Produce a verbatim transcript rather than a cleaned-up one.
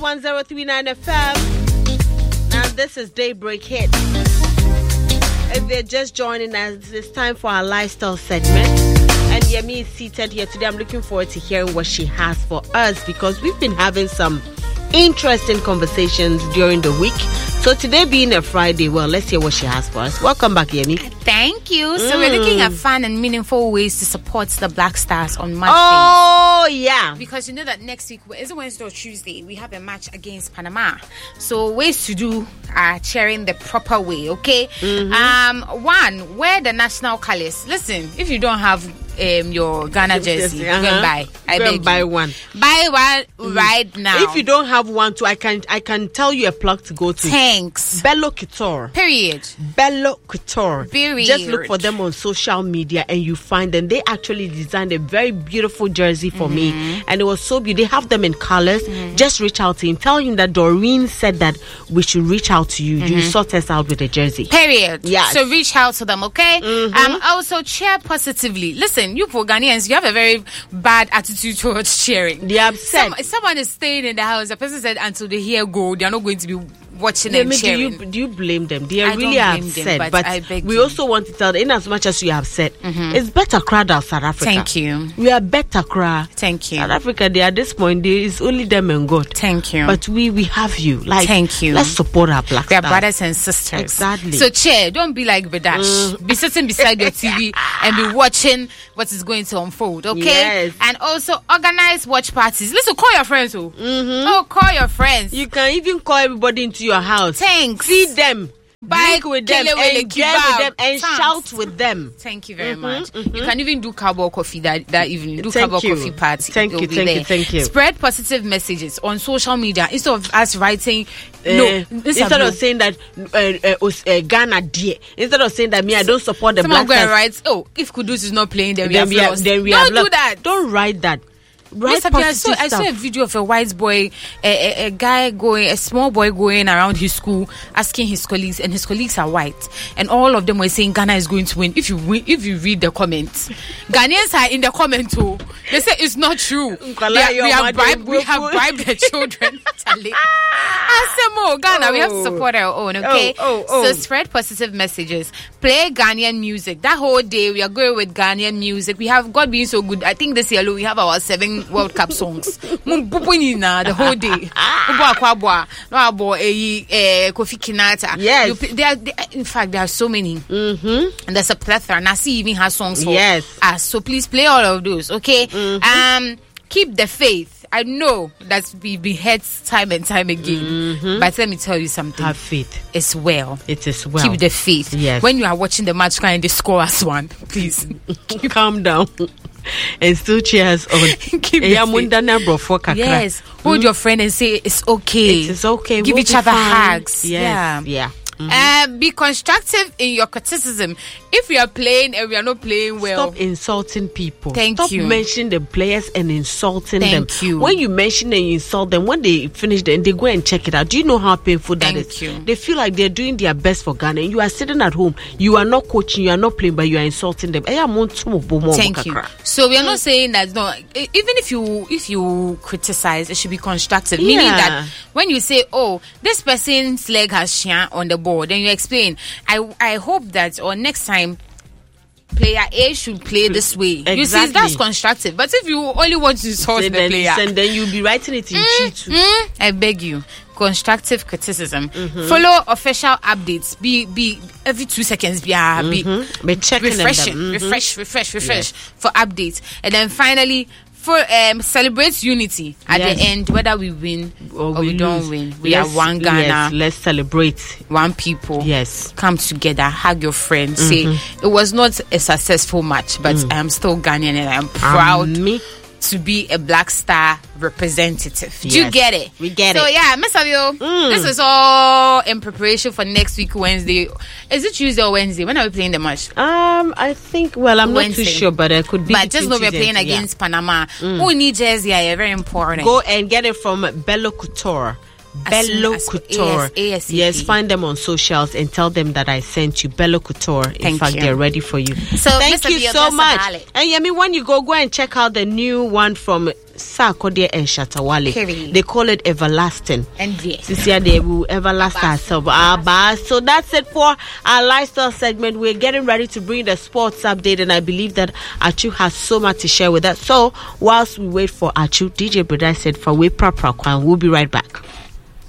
one oh three point nine F M. Now this is Daybreak Hit. If they're just joining us, it's time for our lifestyle segment. And Yemi is seated here today. I'm looking forward to hearing what she has for us because we've been having some interesting conversations during the week. So today being a Friday, well, let's hear what she has for us. Welcome back, Yemi. Thank you. So mm. we're looking at fun and meaningful ways to support the Black Stars on match Oh, days. yeah. Because you know that next week, is it Wednesday or Tuesday, we have a match against Panama. So ways to do are cheering the proper way, okay? Mm-hmm. Um, one, wear the national colors. Listen, if you don't have um, your Ghana jersey, uh-huh. go and buy. I go beg and buy you. one. Buy one mm. right now. If you don't have one, too, I can I can tell you a plug to go to. Thanks. Bello Couture. Period. Bello Couture. Period. Just look for them on social media and you find them. They actually designed a very beautiful jersey for mm-hmm. me, and it was so beautiful. They have them in colors. Mm-hmm. Just reach out to him. Tell him that Doreen said that we should reach out to you. Mm-hmm. You sort us out with a jersey. Period. Yeah. So reach out to them, okay? Mm-hmm. Um. Also, cheer positively. Listen, you poor Ghanaians, you have a very bad attitude towards cheering. They're upset. Some, someone is staying in the house. The person said until they hear go, they are not going to be watching yeah, and cheering. Do you, do you blame them? They are I really don't blame upset. them, but but I beg we you. also want to tell them, in as much as you have said, mm-hmm. it's better crowd out South Africa. Thank you. We are better crowd. Thank you. South Africa, they at this point, there is only them and God. Thank you. But we we have you. Like, thank you. Let's support our Black We are stars. brothers and sisters. Exactly. So cheer. Don't be like Bedash. Mm. Be sitting beside your T V and be watching what is going to unfold. Okay. Yes. And also organize watch parties. Listen, call your friends. Oh, mm-hmm. oh call your friends. You can even call everybody into your house. Thanks. Feed them. Drink with them, Kelewele and get with them, and Thanks. shout with them. Thank you very mm-hmm, much. Mm-hmm. You can even do cowboy coffee that, that evening. Do Thank cowboy you. coffee party. Thank It'll you, be thank there. you, thank you. Spread positive messages on social media instead of us writing. Uh, no, instead of no. saying that uh, uh, uh, Ghana dear, instead of saying that me I don't support the Someone Black Stars. Write, oh, if Kudus is not playing, then we then have we are, lost. then we Don't have do that. Don't write that. Right, I saw, I saw a video of a white boy, a, a, a guy going, a small boy going around his school, asking his colleagues, and his colleagues are white, and all of them were saying Ghana is going to win. If you win, if you read the comments, Ghanaians are in the comment too. They say it's not true. we, are, we, have bribed, we have bribed the children. I said, more Ghana, oh. we have to support our own. Okay, oh, oh, oh. So spread positive messages. Play Ghanaian music. That whole day we are going with Ghanaian music. We have God being so good. I think this year we have our seven World Cup songs. The whole day. Kofi Kinata. Yes. There are, there, in fact, there are so many. Mm-hmm. And there's a plethora. Nasi even has songs for yes. us. So please play all of those. Okay. Mm-hmm. Um, keep the faith. I know that we've been hurt time and time again. Mm-hmm. But let me tell you something. Have faith. It's well. It is well. Keep the faith. Yes. When you are watching the match and they score us one, please. Calm down. And still cheers on. Keep yes. Hold mm. your friend and say it's okay. It is okay. Give we'll each other fine. hugs. Yes. Yeah. Yeah. Mm-hmm. Uh, be constructive in your criticism. If we are playing and we are not playing well, stop insulting people. Thank stop you. Stop mentioning the players and insulting Thank them. Thank you. When you mention and you insult them, when they finish, then they go and check it out. Do you know how painful that Thank is? You. They feel like they're doing their best for Ghana. And you are sitting at home. You are not coaching. You are not playing, but you are insulting them. Thank you. So we are not saying that. No, even if you if you criticize, it should be constructive. Yeah. Meaning that when you say, "Oh, this person's leg has shine on the ball," then you explain. I I hope that or next time player A should play this way. Exactly. You see, that's constructive. But if you only want to insult the then, player, and then you'll be writing it in mm, cheat too. Mm, I beg you. Constructive criticism. Mm-hmm. Follow official updates. Be be every two seconds. Be uh, be, mm-hmm. be checking refreshing, them. Mm-hmm. refresh, refresh, refresh yes. for updates, and then finally. For um, celebrate unity at yes. the end, whether we win or, or we, we don't win. We yes. are one Ghana. Yes. Let's celebrate. One people. Yes. Come together, hug your friends. Mm-hmm. Say it was not a successful match, but mm. I am still Ghanaian and I am proud. Um, me. To be a Black Star representative. Yes. Do you get it? We get so, it. So yeah, Miss Avio, mm. this is all in preparation for next week Wednesday. Is it Tuesday or Wednesday? When are we playing the match? Um, I think. Well, I'm Wednesday. not too sure, but it could be. But just know we're playing yeah. against Panama. Mm. Who need jersey? Yeah, very important. Go and get it from Bello Couture. Bello Couture. A S A P. Yes, find them on socials and tell them that I sent you. Bello Couture. In Thank fact, you. they're ready for you. So thank Mister you Bill, so much. Valid. And Yemi, when you go, go and check out the new one from Sarkodie and Shatawale. Period. They call it everlasting. And yes. This year they will everlast ourselves. Ah, so that's it for our lifestyle segment. We're getting ready to bring the sports update, and I believe that Achu has so much to share with us. So whilst we wait for Achu, D J Breda said for we proper, we'll be right back.